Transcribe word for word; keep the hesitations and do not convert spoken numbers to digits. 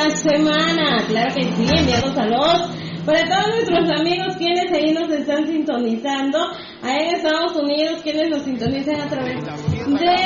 buena semana. Claro que sí, enviando saludos para todos nuestros amigos quienes ahí nos están sintonizando, ahí en Estados Unidos, quienes nos sintonizan a través de